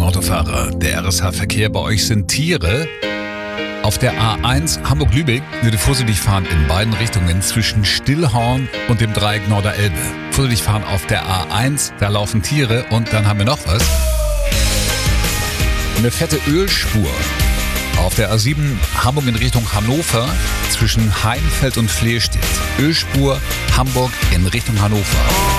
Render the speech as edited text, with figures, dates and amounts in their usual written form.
Autofahrer. Der RSH-Verkehr bei euch sind Tiere. Auf der A1 Hamburg-Lübeck würde vorsichtig fahren in beiden Richtungen zwischen Stillhorn und dem Dreieck Norderelbe. Vorsichtig fahren auf der A1, da laufen Tiere und dann haben wir noch was. Eine fette Ölspur. Auf der A7 Hamburg in Richtung Hannover zwischen Heinfeld und Flehstedt. Ölspur Hamburg in Richtung Hannover.